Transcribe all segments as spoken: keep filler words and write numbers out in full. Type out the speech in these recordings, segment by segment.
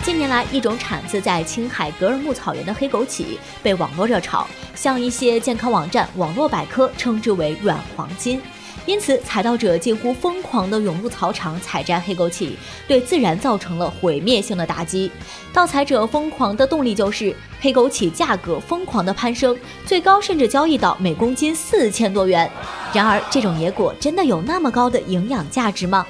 近年来，一种产自在青海格尔木草原的黑枸杞被网络热炒，像一些健康网站、网络百科称之为软黄金。因此，采盗者近乎疯狂地涌入草场采摘黑枸杞，对自然造成了毁灭性的打击。盗采者疯狂的动力就是黑枸杞价格疯狂的攀升，最高甚至交易到每公斤四千多元。然而，这种野果真的有那么高的营养价值吗？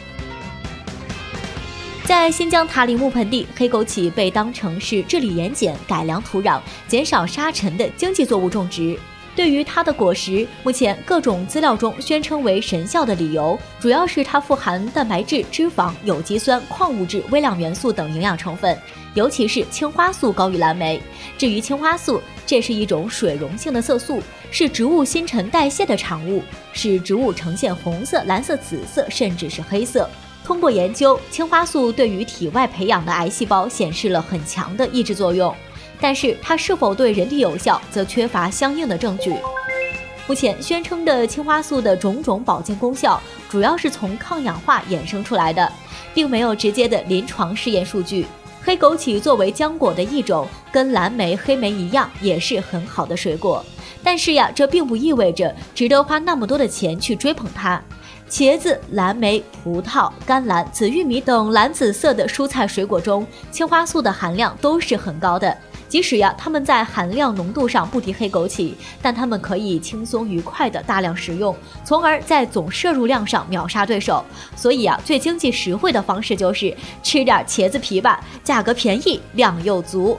在新疆塔里木盆地，黑枸杞被当成是治理盐碱、改良土壤、减少沙尘的经济作物种植。对于它的果实，目前各种资料中宣称为神效的理由，主要是它富含蛋白质、脂肪、有机酸、矿物质、微量元素等营养成分，尤其是青花素高于蓝莓。至于青花素，这是一种水溶性的色素，是植物新陈代谢的产物，使植物呈现红色、蓝色、紫色，甚至是黑色。通过研究，青花素对于体外培养的癌细胞显示了很强的抑制作用，但是它是否对人体有效，则缺乏相应的证据。目前宣称的青花素的种种保健功效，主要是从抗氧化衍生出来的，并没有直接的临床试验数据。黑枸杞作为浆果的一种，跟蓝莓、黑莓一样，也是很好的水果。但是呀，这并不意味着值得花那么多的钱去追捧它。茄子、蓝莓、葡萄、甘蓝、紫玉米等蓝紫色的蔬菜水果中，青花素的含量都是很高的。即使呀，它们在含量浓度上不敌黑枸杞，但它们可以轻松愉快的大量食用，从而在总摄入量上秒杀对手。所以啊，最经济实惠的方式就是吃点茄子皮吧，价格便宜，量又足。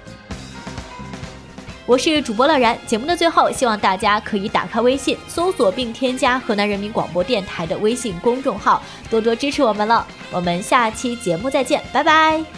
我是主播乐然，节目的最后，希望大家可以打开微信，搜索并添加河南人民广播电台的微信公众号，多多支持我们了。我们下期节目再见，拜拜。